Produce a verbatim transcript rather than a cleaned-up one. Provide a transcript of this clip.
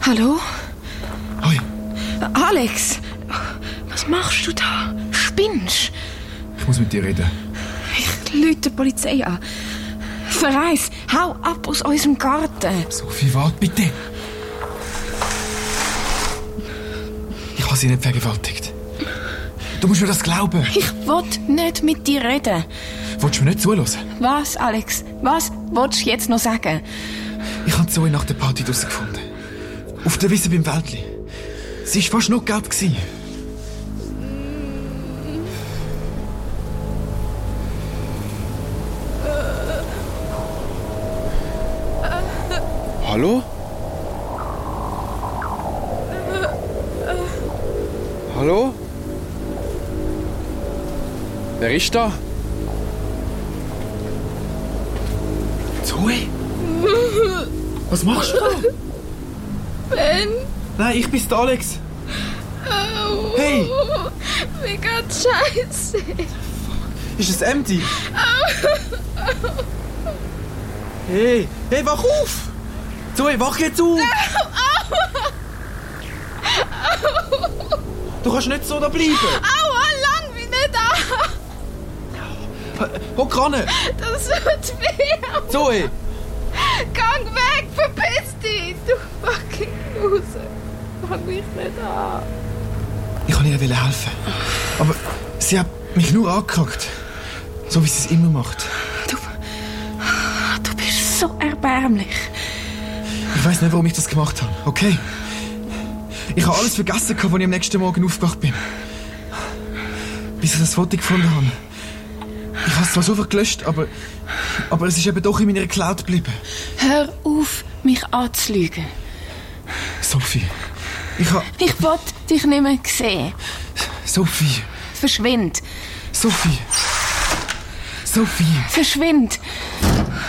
Hallo? Hoi. Alex, was machst du da? Spinnst? Ich muss mit dir reden. Ich rufe die Polizei an. Verreis, hau ab aus unserem Garten. Sophie, warte bitte. Ich habe sie nicht vergewaltigt. Du musst mir das glauben. Ich will nicht mit dir reden. Willst du mir nicht zuhören? Was, Alex? Was willst du jetzt noch sagen? Ich habe Zoe nach der Party draussen gefunden. Auf der Wiese beim Wäldli. Sie war fast noch gelb. Hallo? Hallo? Wer ist da? Zoe? Was machst du da? Ben? Nein, ich bin's, der Alex. Oh. Hey! Mir geht's scheiße. Ist es empty? Hey, hey, wach auf! Zoe, wach jetzt auf! Du kannst nicht so da bleiben! Aua, lang bin ich da! Hock ran! Das tut weh! Zoe! Gang weg, verpiss dich! Du fucking Lose! Fang mich nicht an! Ich wollte ihr helfen. Aber sie hat mich nur angekackt. So wie sie es immer macht. Du... Du bist so erbärmlich. Ich weiss nicht, warum ich das gemacht habe, okay? Ich habe alles vergessen, als ich am nächsten Morgen aufgewacht bin. Bis ich das Foto gefunden habe. Ich habe es zwar sofort gelöscht, aber... Aber es ist eben doch in meiner Cloud geblieben. Hör auf, mich anzulügen. Sophie, ich habe... Ich will dich nicht mehr sehen. Sophie. Verschwind. Sophie. Sophie. Verschwind.